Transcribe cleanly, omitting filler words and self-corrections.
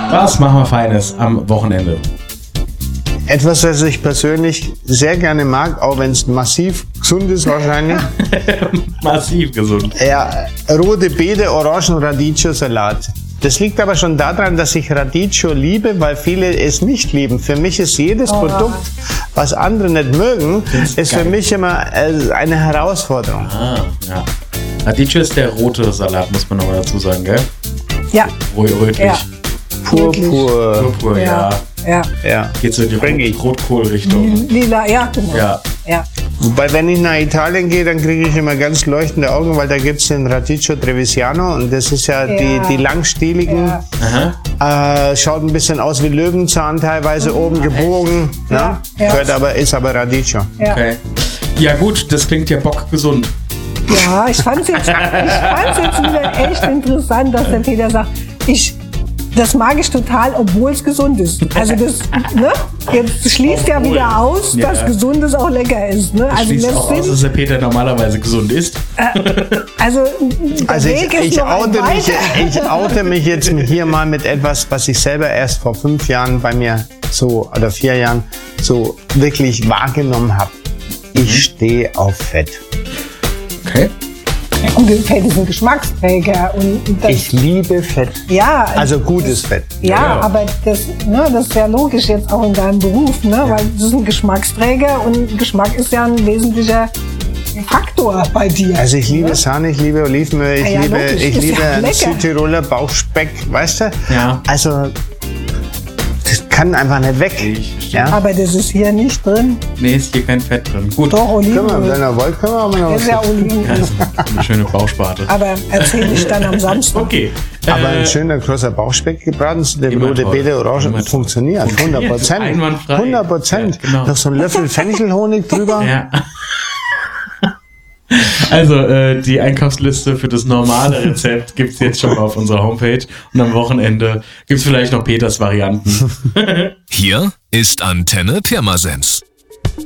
Was machen wir Feines am Wochenende? Etwas, was ich persönlich sehr gerne mag, auch wenn es massiv gesund ist wahrscheinlich. Massiv gesund. Ja, rote Beete, Orangen, Radicchio-Salat. Das liegt aber schon daran, dass ich Radicchio liebe, weil viele es nicht lieben. Für mich ist jedes Produkt, was andere nicht mögen, ist für mich immer eine Herausforderung. Ja. Radicchio ist der rote Salat, muss man nochmal dazu sagen, gell? Ja. Rötlich. Ja. Purpur, ja. Geht so in die Rotkohl-Richtung. Lila, ja, genau. Ja. Wobei, wenn ich nach Italien gehe, dann kriege ich immer ganz leuchtende Augen, weil da gibt es den Radicchio Trevigiano und das ist ja die langstieligen. Schaut ein bisschen aus wie Löwenzahn, teilweise oben gebogen. Ja. Ist aber Radicchio. Ja. Okay. Ja gut, das klingt ja bockgesund. Ja, ich fand's jetzt wieder echt interessant, dass der Peter sagt, das mag ich total, obwohl es gesund ist. Also das, ne? Jetzt schließt ja wieder aus, dass Gesundes auch lecker ist. Ne? Also schließt auch aus, dass der Peter normalerweise gesund ist. Ich oute mich jetzt hier mal mit etwas, was ich selber erst vor 5 Jahren bei mir oder 4 Jahren so wirklich wahrgenommen habe. Ich stehe auf Fett. Okay. Ja, gut, Fett ist ein Geschmacksträger. Ich liebe Fett. Ja. Also gutes Fett. Ja, aber das ist ja logisch jetzt auch in deinem Beruf, ne? Weil das ist ein Geschmacksträger und Geschmack ist ja ein wesentlicher Faktor bei dir. Also ich liebe Sahne, ich liebe Olivenöl, ich liebe Südtiroler Bauchspeck, weißt du? Ja. Also das kann einfach nicht weg. Aber das ist hier nicht drin. Nee, ist hier kein Fett drin. Gut. Doch, Olivenöl. Wenn ihr wollt, können wir aber noch was. Das ist ja Olivenöl. Ja, ist eine schöne Bauchsparte. Aber erzähle ich dann am Samstag. Okay. Aber ein schöner großer Bauchspeck gebraten, der rote Beete, Orange, funktioniert. 100%. Einwandfrei. 100%. Ja, genau. Noch so ein Löffel Fenchelhonig drüber. Ja. Also, die Einkaufsliste für das normale Rezept gibt es jetzt schon mal auf unserer Homepage. Und am Wochenende gibt es vielleicht noch Peters Varianten. Hier ist Antenne Pirmasens.